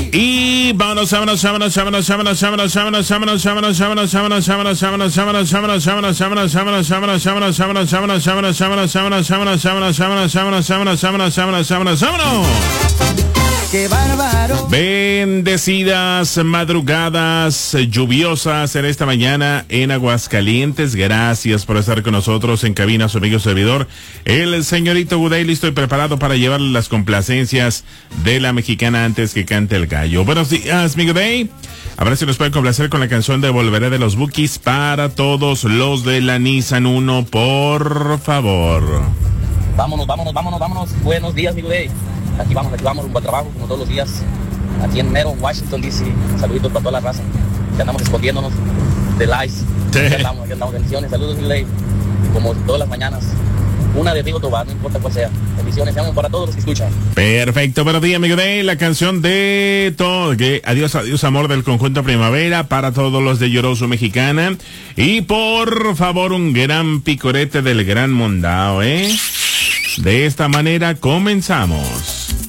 Y vámonos. ¡Qué bárbaro! Bendecidas madrugadas lluviosas en esta mañana en Aguascalientes. Gracias por estar con nosotros en cabina, su amigo servidor, el señorito Guday, listo y preparado para llevarle las complacencias de la mexicana antes que cante el gallo. Buenos días, mi Guday. A ver si nos puede complacer con la canción de Volveré de los Bukis para todos los de la Nissan 1, por favor. Vámonos. Buenos días, mi Guday. Aquí vamos rumbo a trabajo, como todos los días, aquí en mero Washington, D.C. Saluditos para toda la raza, que andamos escondiéndonos del ICE. Sí. Aquí andamos, bendiciones, saludos, mi ley, como todas las mañanas. Una de Rigo Tobar, no importa cuál sea. Bendiciones, amo para todos los que escuchan. Perfecto, buenos días, amigo de la canción de todo, que adiós, amor del conjunto Primavera para todos los de Lloroso Mexicana. Y por favor, un gran picorete del Gran Mondao, De esta manera comenzamos.